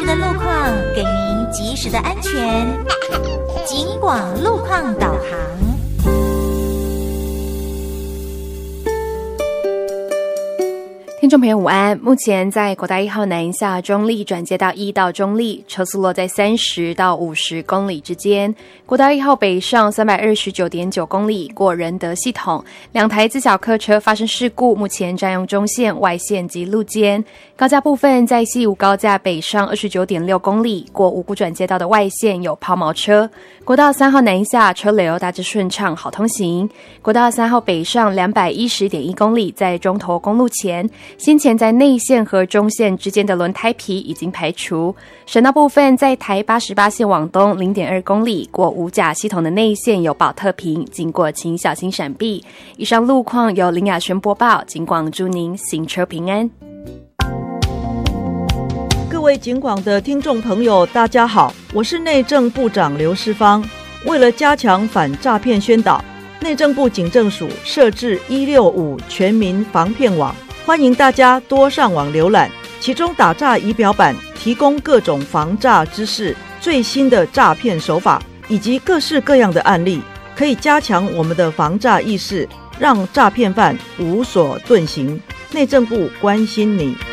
时的路况，给您及时的安全。警广路况导航。 听众朋友午安，目前在国道1号南下中立转接到1到中立，车速落在30到50公里之间。国道1号北上 329.9 公里过仁德系统，两台自小客车发生事故，目前占用中线、外线及路肩。高架部分在西武高架北上 29.6 公里过五股转接道的外线有抛锚车。国道3号南下车流大致顺畅，好通行。国道3号北上 210.1 公里在中投公路前，先前在内线和中线之间的轮胎皮已经排除。省道部分在台88线往东 0.2 公里过五甲系统的内线有保特瓶，经过请小心闪避。以上路况由林雅轩播报，警广祝您行车平安。 各位警广的听众朋友大家好，我是内政部长刘世芳。为了加强反诈骗宣导，内政部警政署设置165全民防骗网，欢迎大家多上网浏览，其中打诈仪表板提供各种防诈知识、最新的诈骗手法以及各式各样的案例，可以加强我们的防诈意识，让诈骗犯无所遁形。内政部关心你。